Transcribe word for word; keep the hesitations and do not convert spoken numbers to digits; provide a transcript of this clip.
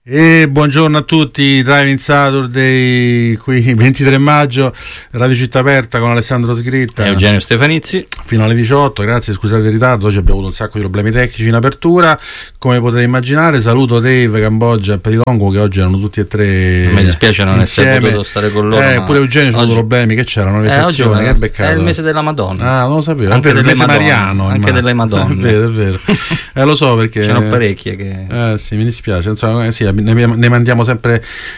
E buongiorno a tutti, Driving Saturday, qui ventitré maggio, Radio Città Aperta con Alessandro Sgritta e Eugenio Stefanizzi fino alle diciotto. Grazie, scusate il ritardo, oggi abbiamo avuto un sacco di problemi tecnici in apertura, come potete immaginare. Saluto Dave, Cambogia e Perilongo, che oggi erano tutti e tre. Mi dispiace non insieme. essere potuto stare con loro, eh, pure Eugenio c'ha oggi... avuto problemi, che c'erano le eh, sezioni, che beccato. È il mese della Madonna. Ah, non lo sapevo, anche è il mese Madonne, mariano, anche delle Madonne. È vero, è vero. Eh, lo so perché ce ne sono parecchie che eh sì, mi dispiace, insomma, eh, sì, ne, ne mandiamo sempre